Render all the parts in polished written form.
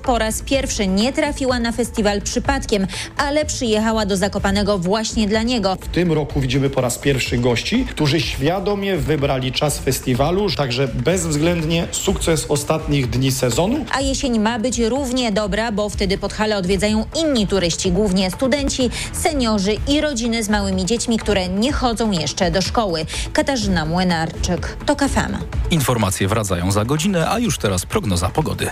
po raz pierwszy nie trafiła na festiwal przypadkiem, ale przyjechała do Zakopanego właśnie dla niego. W tym roku widzimy po raz pierwszy gości, którzy świadomie wybrali czas festiwalu, także bezwzględnie sukces ostatnich dni sezonu. A jesień ma być równie dobra, bo wtedy Podhale odwiedzają inni turyści, głównie studenci, seniorzy i rodziny z małymi dziećmi, które nie chodzą jeszcze do szkoły. Katarzyna Młynarczyk, TOK FM. Informacje wracają za godzinę, a już teraz prognoza pogody.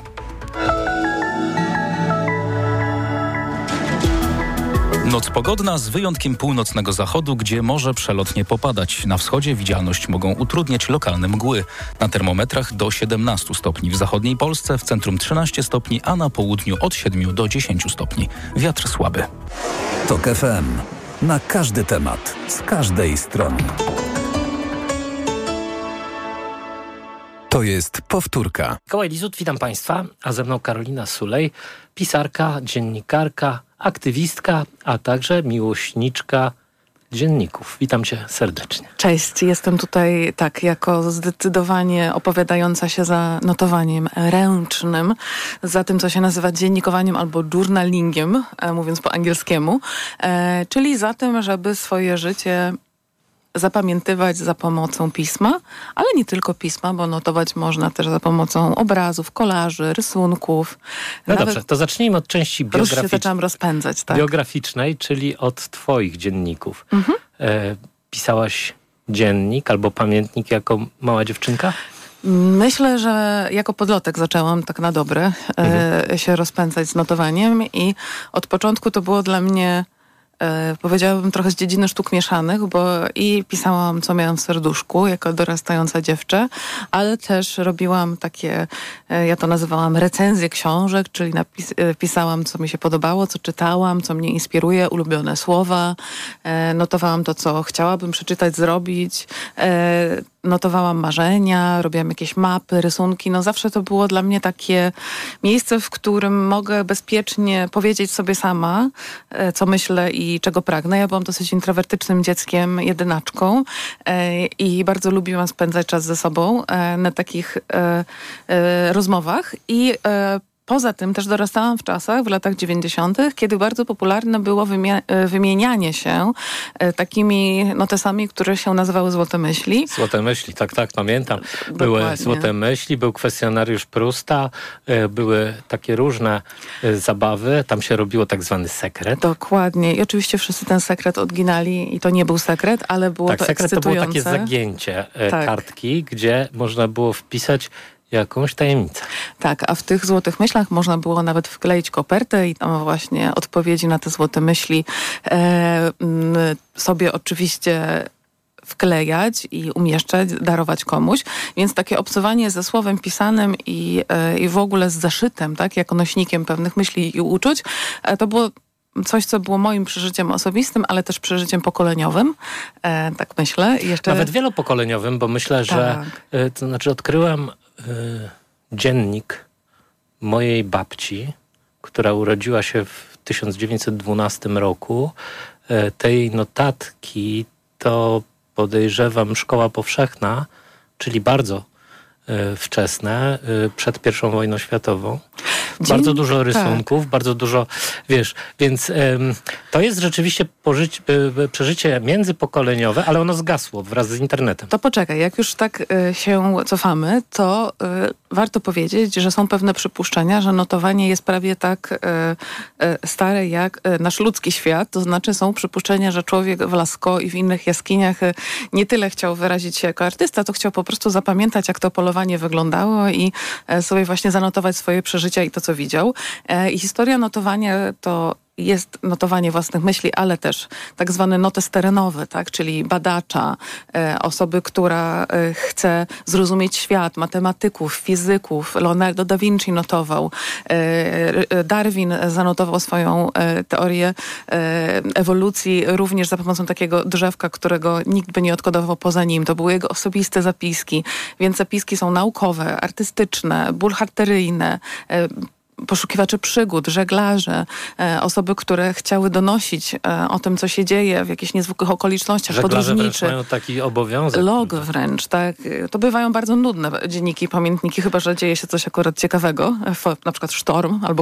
Noc pogodna z wyjątkiem północnego zachodu, gdzie może przelotnie popadać. Na wschodzie widzialność mogą utrudniać lokalne mgły. Na termometrach do 17 stopni w zachodniej Polsce, w centrum 13 stopni, a na południu od 7 do 10 stopni. Wiatr słaby. TOK FM. Na każdy temat, z każdej strony. To jest powtórka. Mikołaj Lizut, witam Państwa, a ze mną Karolina Sulej, pisarka, dziennikarka, aktywistka, a także miłośniczka dzienników. Witam Cię serdecznie. Cześć, jestem tutaj jako zdecydowanie opowiadająca się za notowaniem ręcznym, za tym, co się nazywa dziennikowaniem albo journalingiem, mówiąc po angielskiemu, czyli za tym, żeby swoje życie zapamiętywać za pomocą pisma, ale nie tylko pisma, bo notować można też za pomocą obrazów, kolaży, rysunków. No dobrze, to zacznijmy od części zaczęłam rozpędzać, biograficznej, czyli od Twoich dzienników. Pisałaś dziennik albo pamiętnik jako mała dziewczynka? Myślę, że jako podlotek zaczęłam tak na dobre się rozpędzać z notowaniem i od początku to było dla mnie, powiedziałabym, trochę z dziedziny sztuk mieszanych, bo i pisałam, co miałam w serduszku, jako dorastająca dziewczę, ale też robiłam takie, ja to nazywałam recenzje książek, czyli pisałam, co mi się podobało, co czytałam, co mnie inspiruje, ulubione słowa, notowałam to, co chciałabym przeczytać, zrobić, notowałam marzenia, robiłam jakieś mapy, rysunki. No zawsze to było dla mnie takie miejsce, w którym mogę bezpiecznie powiedzieć sobie sama, co myślę i czego pragnę. Ja byłam dosyć introwertycznym dzieckiem, jedynaczką i bardzo lubiłam spędzać czas ze sobą na takich rozmowach i poza tym też dorastałam w czasach, w latach 90., kiedy bardzo popularne było wymienianie się takimi notesami, które się nazywały Złote Myśli. Złote Myśli, tak, pamiętam. Były Złote Myśli, był kwestionariusz Prusta, były takie różne zabawy, tam się robiło tak zwany sekret. Dokładnie i oczywiście wszyscy ten sekret odginali i to nie był sekret, ale było to sekret ekscytujące. To było takie zagięcie kartki, gdzie można było wpisać jakąś tajemnicę. Tak, a w tych Złotych Myślach można było nawet wkleić kopertę i tam właśnie odpowiedzi na te Złote Myśli sobie oczywiście wklejać i umieszczać, darować komuś. Więc takie obcowanie ze słowem pisanym i w ogóle z zeszytem, tak, jako nośnikiem pewnych myśli i uczuć, to było coś, co było moim przeżyciem osobistym, ale też przeżyciem pokoleniowym. Tak myślę. Nawet wielopokoleniowym, bo myślę, że to znaczy odkryłem dziennik mojej babci, która urodziła się w 1912 roku. Tej notatki to podejrzewam szkoła powszechna, czyli bardzo wczesne, przed I wojną światową. Bardzo dużo rysunków, bardzo dużo, więc to jest rzeczywiście przeżycie międzypokoleniowe, ale ono zgasło wraz z internetem. To poczekaj, jak już tak się cofamy, to warto powiedzieć, że są pewne przypuszczenia, że notowanie jest prawie tak stare jak nasz ludzki świat. To znaczy są przypuszczenia, że człowiek w Lascaux i w innych jaskiniach nie tyle chciał wyrazić się jako artysta, to chciał po prostu zapamiętać, jak to polowanie wyglądało i sobie właśnie zanotować swoje przeżycia i to, co widział. I historia notowania to jest notowanie własnych myśli, ale też tak zwany notes terenowy, tak? Czyli badacza, osoby, która chce zrozumieć świat, matematyków, fizyków. Leonardo da Vinci notował. Darwin zanotował swoją teorię ewolucji również za pomocą takiego drzewka, którego nikt by nie odkodował poza nim. To były jego osobiste zapiski, więc zapiski są naukowe, artystyczne, buchalteryjne, poszukiwacze przygód, żeglarze, osoby, które chciały donosić o tym, co się dzieje w jakichś niezwykłych okolicznościach, żeglarze podróżniczy. Mają taki obowiązek. Log wręcz, tak. To bywają bardzo nudne dzienniki, pamiętniki, chyba że dzieje się coś akurat ciekawego, na przykład sztorm albo